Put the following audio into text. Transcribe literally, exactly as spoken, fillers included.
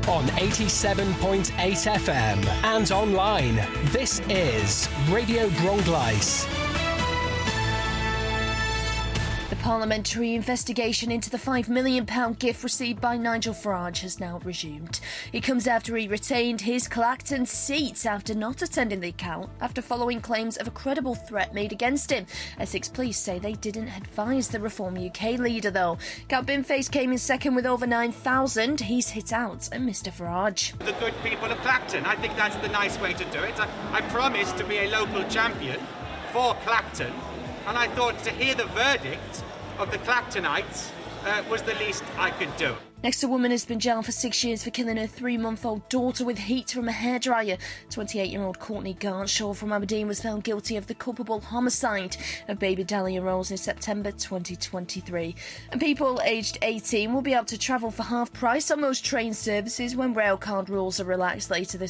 on eighty-seven point eight F M and online. This is Radio Gronglice. The parliamentary investigation into the five million pounds gift received by Nigel Farage has now resumed. It comes after he retained his Clacton seat after not attending the account after following claims of a credible threat made against him. Essex police say they didn't advise the Reform U K leader though. Count Binface came in second with over nine thousand. He's hit out at Mr Farage. The good people of Clacton. I think that's the nice way to do it. I, I promised to be a local champion for Clacton, and I thought to hear the verdict of the Clactonites uh, was the least I could do. Next, a woman has been jailed for six years for killing her three-month-old daughter with heat from a hairdryer. twenty-eight-year-old Courtney Garnshaw from Aberdeen was found guilty of the culpable homicide of baby Dahlia Rose in September twenty twenty-three. And people aged eighteen will be able to travel for half price on most train services when railcard rules are relaxed later this